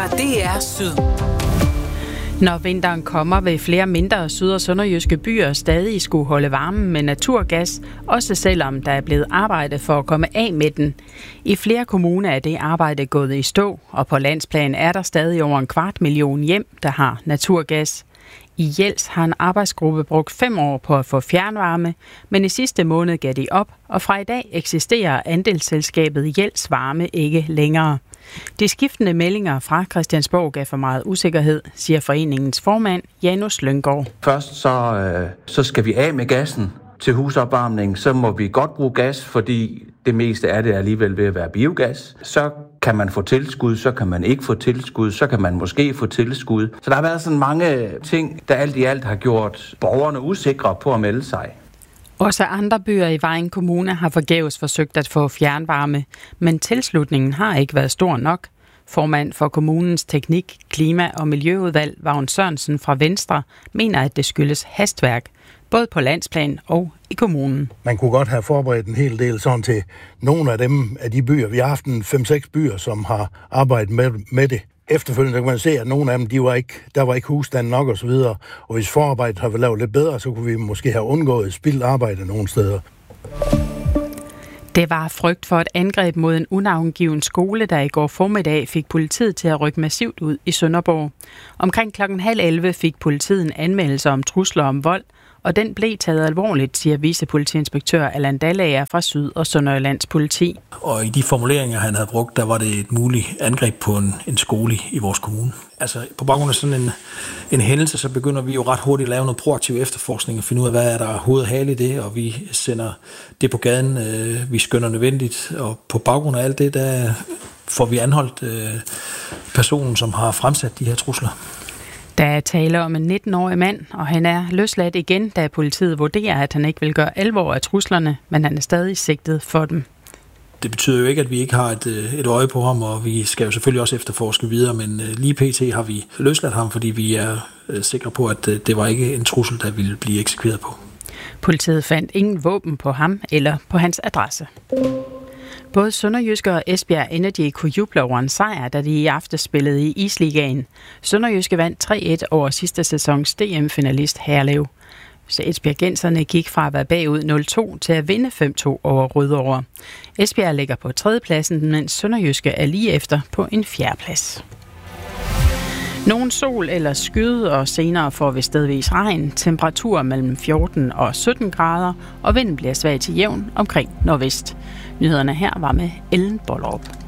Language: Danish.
DR Syd. Når vinteren kommer, vil flere mindre syd- og sønderjyske byer stadig skulle holde varmen med naturgas, også selvom der er blevet arbejdet for at komme af med den. I flere kommuner er det arbejde gået i stå, og på landsplan er der stadig over 250.000 hjem, der har naturgas. I Jels har en arbejdsgruppe brugt 5 år på at få fjernvarme, men i sidste måned gav de op, og fra i dag eksisterer andelsselskabet Jels Varme ikke længere. De skiftende meldinger fra Christiansborg gav for meget usikkerhed, siger foreningens formand Janus Lynggaard. Først så skal vi af med gassen til husopvarmning, så må vi godt bruge gas, fordi det meste af det er alligevel ved at være biogas. Så kan man få tilskud, så kan man ikke få tilskud, så kan man måske få tilskud. Så der har været sådan mange ting, der alt i alt har gjort borgerne usikre på at melde sig. Også andre byer i Vejen Kommune har forgæves forsøgt at få fjernvarme, men tilslutningen har ikke været stor nok. Formand for kommunens teknik-, klima- og miljøudvalg, Vagn Sørensen fra Venstre, mener, at det skyldes hastværk, både på landsplan og i kommunen. Man kunne godt have forberedt en hel del sådan til nogle af de byer. Vi har haft 5-6 byer, som har arbejdet med det. Efterfølgende kan man se, at nogle af dem, der var ikke husstand nok og så videre. Og hvis forarbejdet har været lavet lidt bedre, så kunne vi måske have undgået spildt arbejde nogle steder. Det var frygt for et angreb mod en unavngiven skole, der i går formiddag fik politiet til at rykke massivt ud i Sønderborg. Omkring 10:30 fik politiet en anmeldelse om trusler om vold, og den blev taget alvorligt, siger vicepolitiinspektør Allan Dallager fra Syd- og Sønderjyllands politi. Og i de formuleringer, han havde brugt, der var det et muligt angreb på en skole i vores kommune. Altså på baggrund af sådan en hændelse, så begynder vi jo ret hurtigt at lave noget proaktiv efterforskning og finde ud af, hvad er der hoved og hale i det, og vi sender det på gaden, vi skønner nødvendigt, og på baggrund af alt det, der får vi anholdt personen, som har fremsat de her trusler. Der er tale om en 19-årig mand, og han er løsladt igen, da politiet vurderer, at han ikke vil gøre alvor af truslerne, men han er stadig sigtet for dem. Det betyder jo ikke, at vi ikke har et øje på ham, og vi skal jo selvfølgelig også efterforske videre, men lige pt. Har vi løsladt ham, fordi vi er sikre på, at det var ikke en trussel, der ville blive eksekveret på. Politiet fandt ingen våben på ham eller på hans adresse. Både Sønderjyske og Esbjerg Energy kunne juble over en sejr, da de i aftes spillede i Isligaen. Sønderjyske vandt 3-1 over sidste sæsons DM-finalist Herlev. Så esbjergenserne gik fra at være bagud 0-2 til at vinde 5-2 over Rødovre. Esbjerg ligger på 3. pladsen, mens Sønderjyske er lige efter på en 4. plads. Nogen sol eller skyde, og senere får vi stedvis regn. Temperaturer mellem 14 og 17 grader, og vinden bliver svag til jævn omkring nordvest. Nyhederne her var med Ellen Bollerup.